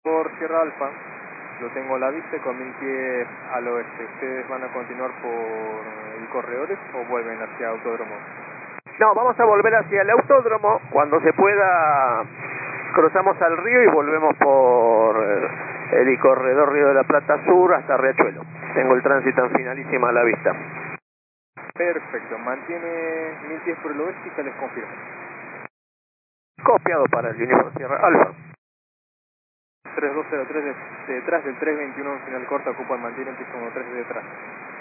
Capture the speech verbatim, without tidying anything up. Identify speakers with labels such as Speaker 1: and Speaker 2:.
Speaker 1: Por Sierra Alfa, lo tengo a la vista con mil pies al oeste. ¿Ustedes van a continuar por el Corredores o vuelven hacia Autódromo?
Speaker 2: No, vamos a volver hacia el autódromo. Cuando se pueda, cruzamos al río y volvemos por el corredor Río de la Plata Sur hasta Riachuelo. Tengo el tránsito en Finalísima a la vista.
Speaker 1: Perfecto, mantiene mil pies por el oeste y se les confirma.
Speaker 2: Copiado para el Unifor Sierra Alfa.
Speaker 1: tres dos cero tres de, detrás del tres veintiuno en final corta, ocupa el mantiene en piso uno tres de detrás.